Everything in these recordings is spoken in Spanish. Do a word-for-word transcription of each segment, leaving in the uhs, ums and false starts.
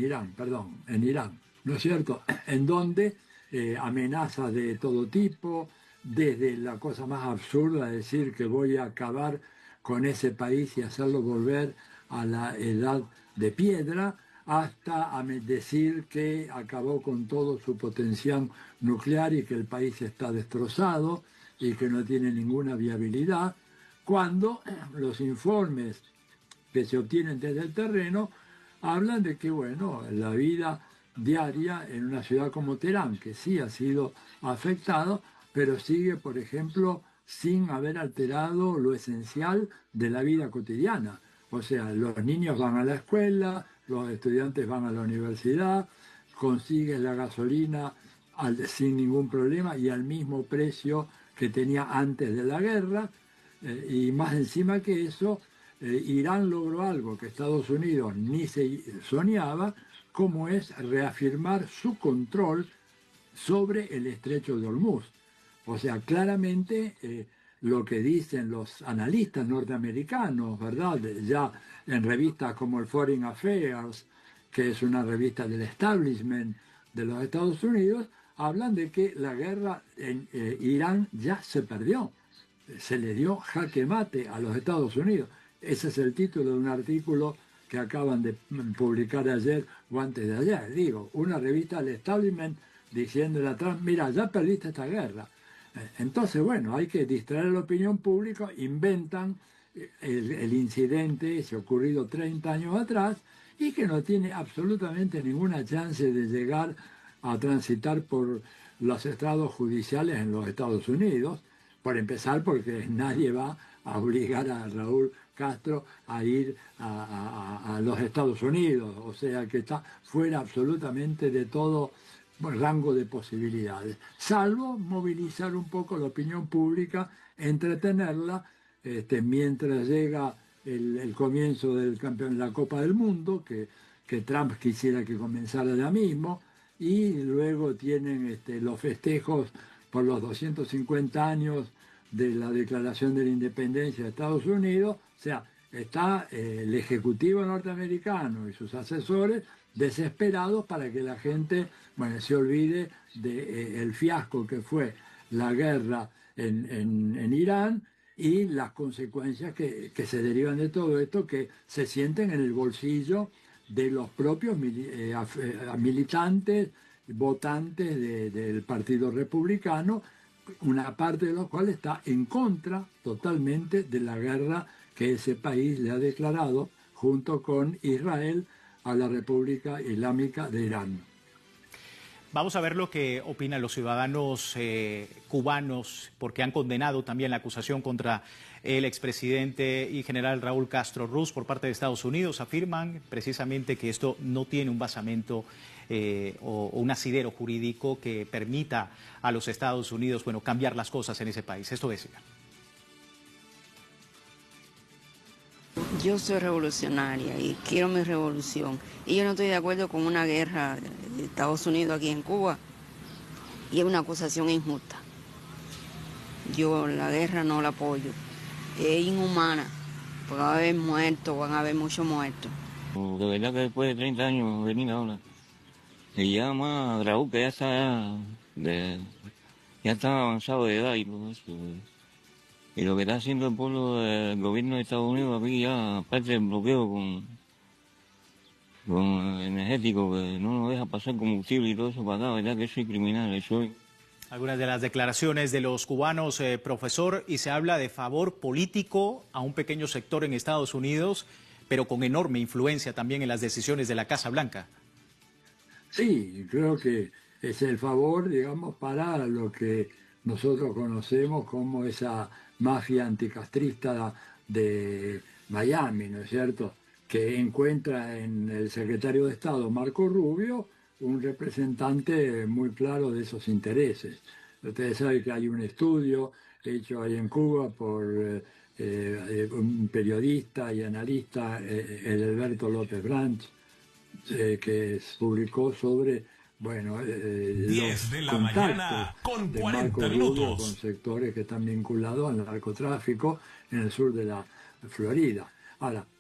Irán, perdón, en Irán, ¿no es cierto? En donde eh, amenazas de todo tipo, desde la cosa más absurda, decir que voy a acabar con ese país y hacerlo volver a la edad de piedra, hasta a decir que acabó con todo su potencial nuclear y que el país está destrozado y que no tiene ninguna viabilidad, cuando los informes que se obtienen desde el terreno hablan de que, bueno, la vida diaria en una ciudad como Teherán, que sí ha sido afectado, pero sigue, por ejemplo, sin haber alterado lo esencial de la vida cotidiana. O sea, los niños van a la escuela, los estudiantes van a la universidad, consiguen la gasolina al, sin ningún problema y al mismo precio que tenía antes de la guerra, eh, y más encima que eso, eh, Irán logró algo que Estados Unidos ni se soñaba, como es reafirmar su control sobre el estrecho de Hormuz. O sea, claramente eh, lo que dicen los analistas norteamericanos, ¿verdad? Ya en revistas como el Foreign Affairs, que es una revista del establishment de los Estados Unidos, hablan de que la guerra en eh, Irán ya se perdió. Se le dio jaque mate a los Estados Unidos. Ese es el título de un artículo que acaban de publicar ayer o antes de ayer. Digo, una revista del establishment diciéndole a Trump, mira, ya perdiste esta guerra. Entonces, bueno, hay que distraer a la opinión pública, inventan el, el incidente ese ocurrido treinta años atrás y que no tiene absolutamente ninguna chance de llegar a transitar por los estrados judiciales en los Estados Unidos, por empezar porque nadie va a obligar a Raúl Castro a ir a, a, a los Estados Unidos, o sea que está fuera absolutamente de todo rango de posibilidades, salvo movilizar un poco la opinión pública, entretenerla, este, mientras llega el, el comienzo del campeón de la Copa del Mundo, que, que Trump quisiera que comenzara ya mismo, y luego tienen este, los festejos por los doscientos cincuenta años de la Declaración de la Independencia de Estados Unidos. O sea, está eh, el Ejecutivo norteamericano y sus asesores desesperados para que la gente, bueno, se olvide del de, eh, fiasco que fue la guerra en, en, en Irán y las consecuencias que, que se derivan de todo esto, que se sienten en el bolsillo de los propios mili eh, militantes, votantes de, del Partido Republicano, una parte de los cuales está en contra totalmente de la guerra que ese país le ha declarado junto con Israel a la República Islámica de Irán. Vamos a ver lo que opinan los ciudadanos eh, cubanos, porque han condenado también la acusación contra el expresidente y general Raúl Castro Ruz por parte de Estados Unidos. Afirman precisamente que esto no tiene un basamento eh, o, o un asidero jurídico que permita a los Estados Unidos, bueno, cambiar las cosas en ese país. Esto decía. Yo soy revolucionaria y quiero mi revolución. Y yo no estoy de acuerdo con una guerra de Estados Unidos aquí en Cuba. Y es una acusación injusta. Yo la guerra no la apoyo. Es inhumana. Porque va a haber muertos, van a haber muchos muertos. De verdad que después de treinta años venir ahora. Se llama Raúl, que ya está, de, ya está avanzado de edad y todo eso. Y lo que está haciendo el pueblo del gobierno de Estados Unidos aquí ya, aparte del bloqueo con, con energético, que no nos deja pasar combustible y todo eso para acá, ¿verdad? Que soy criminal, eso es. Algunas de las declaraciones de los cubanos, eh, profesor, y se habla de favor político a un pequeño sector en Estados Unidos, pero con enorme influencia también en las decisiones de la Casa Blanca. Sí, creo que es el favor, digamos, para lo que nosotros conocemos como esa mafia anticastrista de Miami, ¿no es cierto?, que encuentra en el secretario de Estado, Marco Rubio, un representante muy claro de esos intereses. Ustedes saben que hay un estudio hecho ahí en Cuba por eh, eh, un periodista y analista, eh, Edelberto López Branch, eh, que publicó sobre, bueno, eh, diez de la mañana con de cuarenta Marco Rubio minutos. con sectores que están vinculados al narcotráfico en el sur de la Florida. Ahora,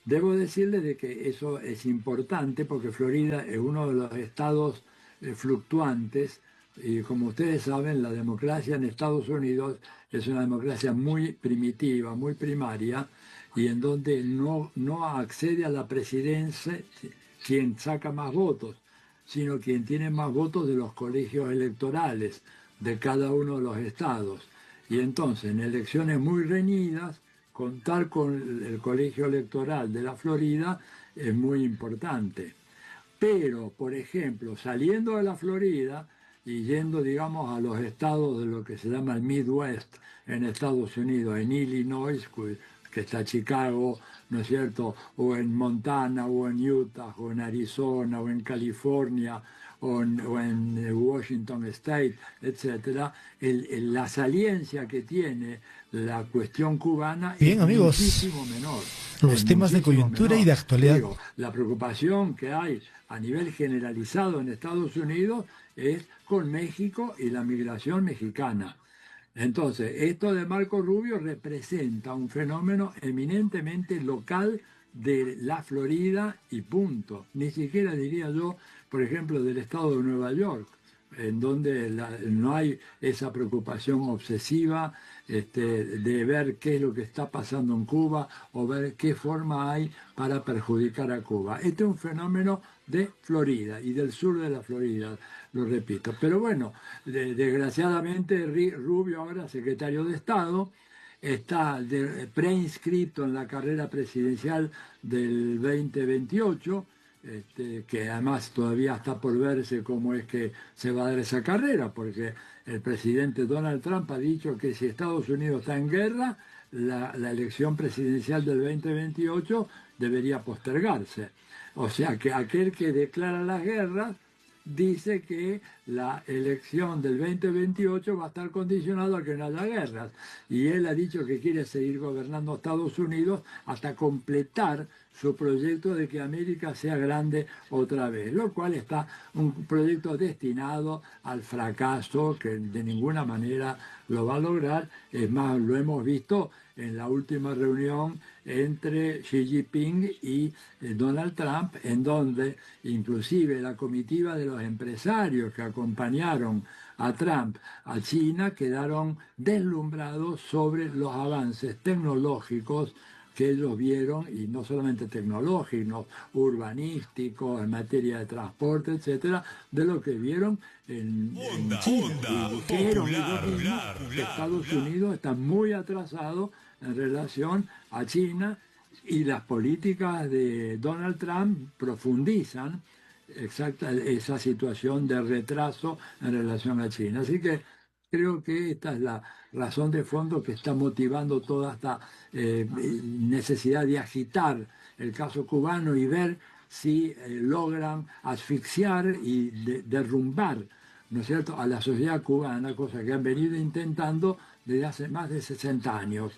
Debo decirles de que eso es importante porque Florida es uno de los estados eh, fluctuantes y como ustedes saben, la democracia en Estados Unidos es una democracia muy primitiva, muy primaria y en donde no, no accede a la presidencia quien saca más votos, sino quien tiene más votos de los colegios electorales de cada uno de los estados. Y entonces, en elecciones muy reñidas, contar con el colegio electoral de la Florida es muy importante. Pero, por ejemplo, saliendo de la Florida y yendo, digamos, a los estados de lo que se llama el Midwest en Estados Unidos, en Illinois, que está Chicago, ¿no es cierto?, o en Montana, o en Utah, o en Arizona, o en California, o en, o en Washington State, etcétera, el, el, la saliencia que tiene la cuestión cubana Bien, es amigos, muchísimo menor. Los temas de coyuntura menor. y de actualidad. Digo, la preocupación que hay a nivel generalizado en Estados Unidos es con México y la migración mexicana. Entonces, esto de Marco Rubio representa un fenómeno eminentemente local de la Florida y punto. Ni siquiera diría yo, por ejemplo, del estado de Nueva York, en donde la, no hay esa preocupación obsesiva este, de ver qué es lo que está pasando en Cuba o ver qué forma hay para perjudicar a Cuba. Este es un fenómeno de Florida y del sur de la Florida, lo repito. Pero bueno, de, desgraciadamente Rubio, ahora secretario de Estado, está de, preinscripto en la carrera presidencial del veinte veintiocho, este, que además todavía está por verse cómo es que se va a dar esa carrera, porque el presidente Donald Trump ha dicho que si Estados Unidos está en guerra, la, la elección presidencial del veinte veintiocho debería postergarse. O sea que aquel que declara las guerras dice que la elección del veinte veintiocho va a estar condicionada a que no haya guerras. Y él ha dicho que quiere seguir gobernando Estados Unidos hasta completar su proyecto de que América sea grande otra vez, lo cual está un proyecto destinado al fracaso, que de ninguna manera lo va a lograr. Es más, lo hemos visto en la última reunión entre Xi Jinping y Donald Trump, en donde inclusive la comitiva de los empresarios que acompañaron a Trump a China quedaron deslumbrados sobre los avances tecnológicos que ellos vieron, y no solamente tecnológicos, urbanísticos, en materia de transporte, etcétera, de lo que vieron en, onda, en China. Onda, y dijeron popular, ellos mismos popular, que Estados Unidos está muy atrasado en relación a China, y las políticas de Donald Trump profundizan exacta esa situación de retraso en relación a China. Así que creo que esta es la razón de fondo que está motivando toda esta eh, necesidad de agitar el caso cubano y ver si eh, logran asfixiar y de, derrumbar, ¿no es cierto?, a la sociedad cubana, cosa que han venido intentando desde hace más de sesenta años.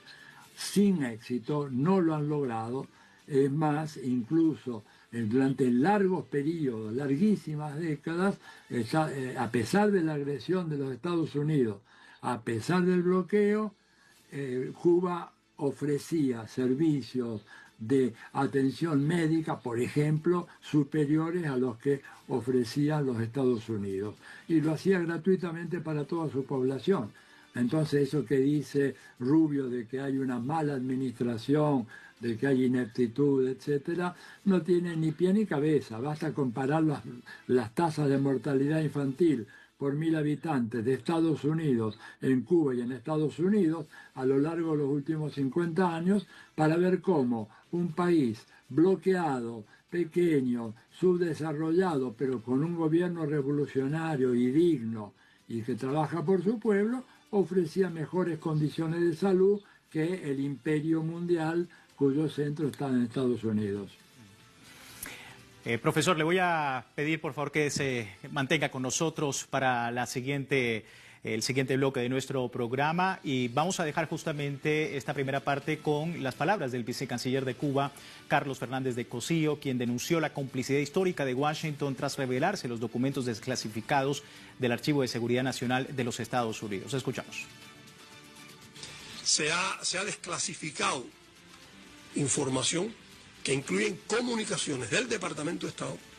Sin éxito, no lo han logrado. Es más, incluso eh, durante largos periodos, larguísimas décadas, está, eh, a pesar de la agresión de los Estados Unidos, a pesar del bloqueo, eh, Cuba ofrecía servicios de atención médica, por ejemplo, superiores a los que ofrecían los Estados Unidos. Y lo hacía gratuitamente para toda su población. Entonces eso que dice Rubio de que hay una mala administración, de que hay ineptitud, etcétera, no tiene ni pie ni cabeza. Basta comparar las, las tasas de mortalidad infantil por mil habitantes de Estados Unidos, en Cuba y en Estados Unidos, a lo largo de los últimos cincuenta años, para ver cómo un país bloqueado, pequeño, subdesarrollado, pero con un gobierno revolucionario y digno, y que trabaja por su pueblo, ofrecía mejores condiciones de salud que el imperio mundial cuyo centro está en Estados Unidos. Eh, profesor, le voy a pedir por favor que se mantenga con nosotros para la siguiente, el siguiente bloque de nuestro programa, y vamos a dejar justamente esta primera parte con las palabras del vicecanciller de Cuba, Carlos Fernández de Cosío, quien denunció la complicidad histórica de Washington tras revelarse los documentos desclasificados del Archivo de Seguridad Nacional de los Estados Unidos. Escuchamos. Se ha, se ha desclasificado información que incluyen comunicaciones del Departamento de Estado